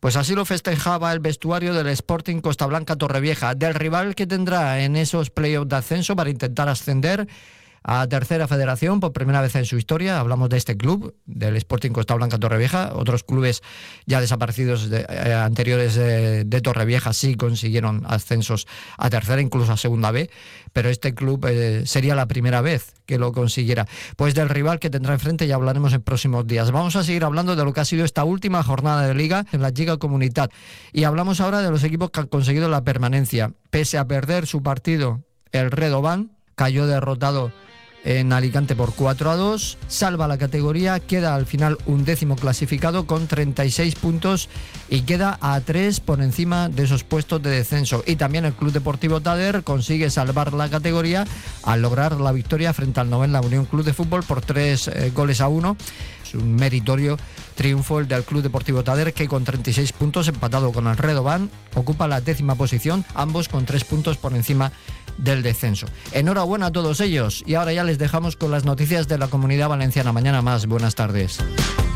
Pues así lo festejaba el vestuario del Sporting Costa Blanca Torrevieja, del rival que tendrá en esos playoffs de ascenso para intentar ascender a Tercera Federación por primera vez en su historia. Hablamos de este club, del Sporting Costa Blanca Torrevieja. Otros clubes ya desaparecidos anteriores de Torrevieja sí consiguieron ascensos a Tercera, incluso a Segunda B, pero este club sería la primera vez que lo consiguiera. Pues del rival que tendrá enfrente ya hablaremos en próximos días. Vamos a seguir hablando de lo que ha sido esta última jornada de Liga en la Lliga Comunitat. Y hablamos ahora de los equipos que han conseguido la permanencia. Pese a perder su partido, el Redován cayó derrotado en Alicante por 4-2, salva la categoría, queda al final 11º clasificado con 36 puntos y queda a 3 por encima de esos puestos de descenso. Y también el Club Deportivo Tader consigue salvar la categoría al lograr la victoria frente al Novén, la Unión Club de Fútbol, por 3-1. Es un meritorio triunfo el del Club Deportivo Tader, que con 36 puntos, empatado con el Redován, ocupa la 10ª posición, ambos con 3 puntos por encima del descenso. Enhorabuena a todos ellos, y ahora ya les dejamos con las noticias de la Comunidad Valenciana. Mañana más. Buenas tardes.